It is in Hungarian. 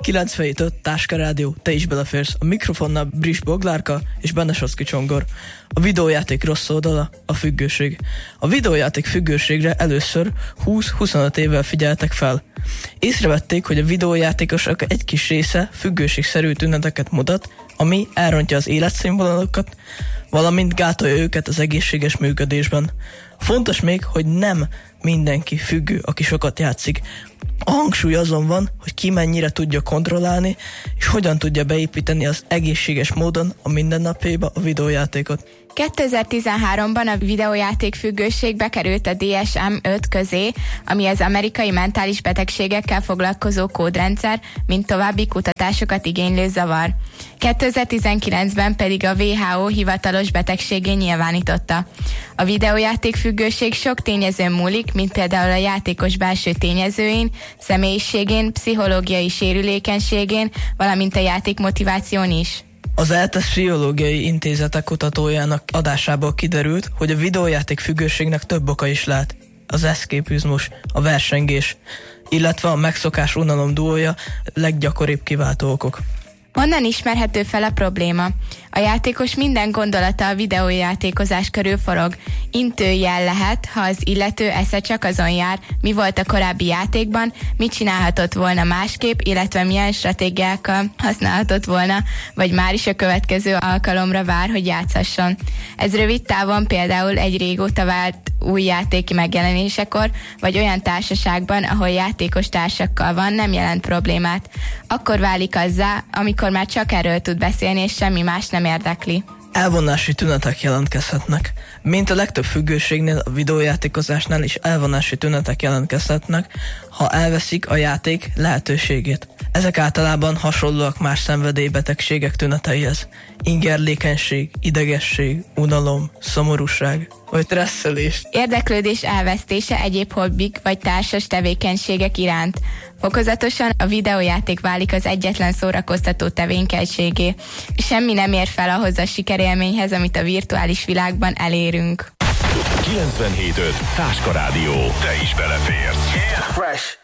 97.5 Táska Rádió, te is beleférsz. A mikrofonnál Bris Boglárka és Benesoszki Csongor. A videójáték rossz oldala a függőség. A videójáték függőségre először 20-25 évvel figyeltek fel. Észrevették, hogy a videójátékosok egy kis része függőségszerű tüneteket mutat, ami elrontja az életszínvonalokat, valamint gátolja őket az egészséges működésben. Fontos még, hogy nem mindenki függő, aki sokat játszik. A hangsúly azon van, hogy ki mennyire tudja kontrollálni, és hogyan tudja beépíteni az egészséges módon a mindennapjaiba a videójátékot. 2013-ban a videójáték függőség bekerült a DSM-5 közé, ami az amerikai mentális betegségekkel foglalkozó kódrendszer, mint további kutatásokat igénylő zavar. 2019-ben pedig a WHO hivatalos betegségé nyilvánította. A videójáték függőség sok tényezőn múlik, mint például a játékos belső tényezőin, személyiségén, pszichológiai sérülékenységén, valamint a játék motiváción is. Az ELTE Pszichológiai Intézete kutatójának adásából kiderült, hogy a videójáték függőségnek több oka is lehet. Az eszképizmus, a versengés, illetve a megszokás unalom duója leggyakoribb kiváltó okok. Honnan ismerhető fel a probléma? A játékos minden gondolata a videójátékozás körül forog. Intőjel lehet, ha az illető esze csak azon jár, mi volt a korábbi játékban, mit csinálhatott volna másképp, illetve milyen stratégiákkal használhatott volna, vagy már is a következő alkalomra vár, hogy játszhasson. Ez rövid távon például egy régóta vált új játéki megjelenésekor, vagy olyan társaságban, ahol játékos társakkal van, nem jelent problémát. Akkor válik azzá, amikor már csak erről tud beszélni, és semmi más nem érdekli. Elvonási tünetek jelentkezhetnek. Mint a legtöbb függőségnél, a videójátékozásnál is elvonási tünetek jelentkezhetnek, ha elveszik a játék lehetőségét. Ezek általában hasonlóak más szenvedélybetegségek tüneteihez. Ingerlékenység, idegesség, unalom, szomorúság vagy stresszelés. Érdeklődés elvesztése egyéb hobbik vagy társas tevékenységek iránt. Fokozatosan a videójáték válik az egyetlen szórakoztató tevékenységé. Semmi nem ér fel ahhoz a sikerélményhez, amit a virtuális világban elérünk. 97.5 Táska Rádió. Te is beleférsz. Yeah. Fresh.